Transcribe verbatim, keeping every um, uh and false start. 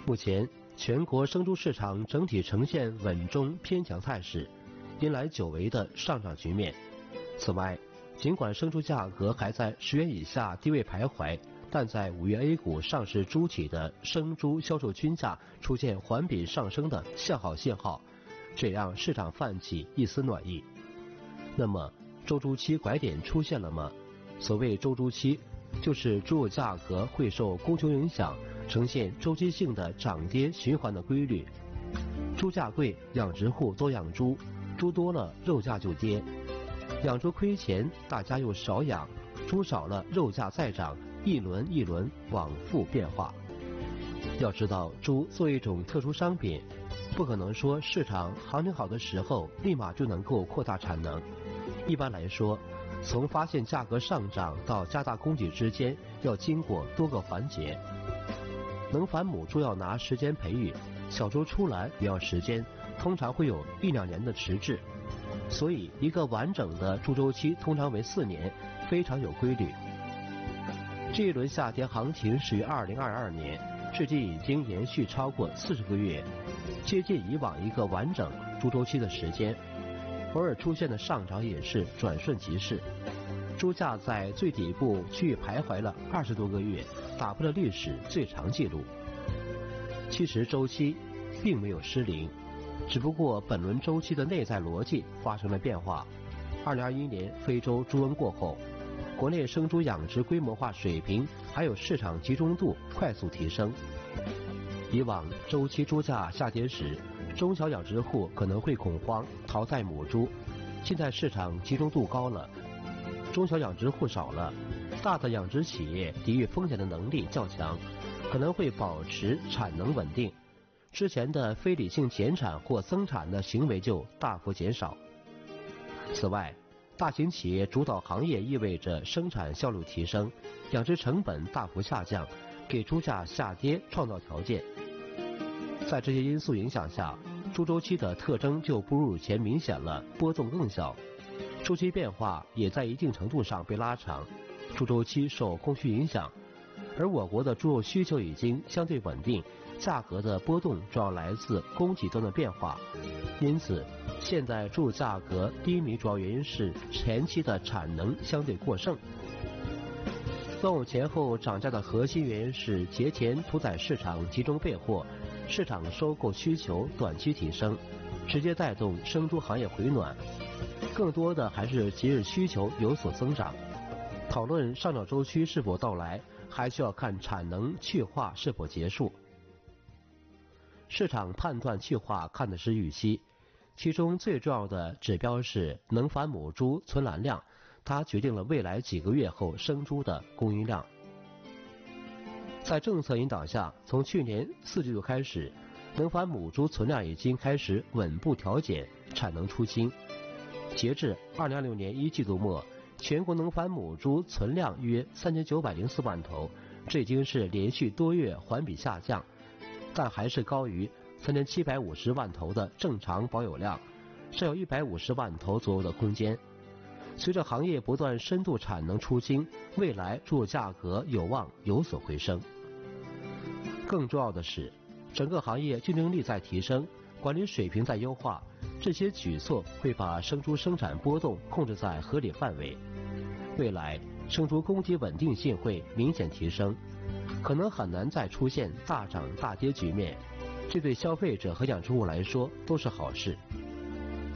目前，全国生猪市场整体呈现稳中偏强态势，迎来久违的上涨局面。此外，尽管生猪价格还在十元以下低位徘徊，但在五月 A 股上市猪企的生猪销售均价出现环比上升的向好信号，这也让市场泛起一丝暖意。那么，周猪期拐点出现了吗？所谓周猪期，就是猪肉价格会受供求影响，呈现周期性的涨跌循环的规律。猪价贵，养殖户多养猪，猪多了肉价就跌。养猪亏钱，大家又少养，猪少了肉价再涨，一轮一轮往复变化。要知道，猪作为一种特殊商品，不可能说市场行情好的时候立马就能够扩大产能。一般来说，从发现价格上涨到加大供给之间，要经过多个环节。能繁母猪要拿时间培育，小猪出来也要时间，通常会有一两年的迟滞。所以，一个完整的猪周期通常为四年，非常有规律。这一轮下跌行情始于二零二二年，至今已经连续超过四十个月，接近以往一个完整猪周期的时间。偶尔出现的上涨也是转瞬即逝。猪价在最底部区域徘徊了二十多个月，打破了历史最长纪录。其实周期并没有失灵，只不过本轮周期的内在逻辑发生了变化。二零二一年非洲猪瘟过后，国内生猪养殖规模化水平还有市场集中度快速提升。以往周期猪价下跌时，中小养殖户可能会恐慌淘汰母猪，现在市场集中度高了，中小养殖户少了，大的养殖企业抵御风险的能力较强，可能会保持产能稳定，之前的非理性减产或增产的行为就大幅减少。此外，大型企业主导行业意味着生产效率提升，养殖成本大幅下降，给猪价下跌创造条件。在这些因素影响下，猪周期的特征就不如以前明显了，波动更小，周期变化也在一定程度上被拉长，猪周期受供需影响，而我国的猪肉需求已经相对稳定，价格的波动主要来自供给端的变化，因此现在猪肉价格低迷主要原因是前期的产能相对过剩。端午前后涨价的核心原因是节前屠宰市场集中备货，市场收购需求短期提升，直接带动生猪行业回暖，更多的还是节日需求有所增长。讨论上涨周期是否到来，还需要看产能去化是否结束。市场判断去化看的是预期，其中最重要的指标是能繁母猪存栏量，它决定了未来几个月后生猪的供应量。在政策引导下，从去年四季度开始，能繁母猪存量已经开始稳步调减，产能出清。截至二零二六年一季度末，全国能繁母猪存量约三千九百零四万头，这已经是连续多月环比下降，但还是高于三千七百五十万头的正常保有量，尚有一百五十万头左右的空间。随着行业不断深度产能出清，未来猪肉价格有望有所回升。更重要的是，整个行业竞争力在提升，管理水平在优化，这些举措会把生猪生产波动控制在合理范围。未来生猪供给稳定性会明显提升，可能很难再出现大涨大跌局面，这对消费者和养殖户来说都是好事。